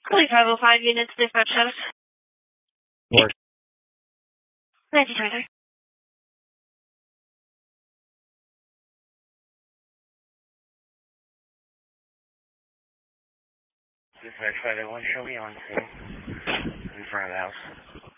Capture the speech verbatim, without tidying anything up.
five oh five units, dispatch status. North. nineteen twenty-three. Dispatch five eight one, show me on scene in front of the house.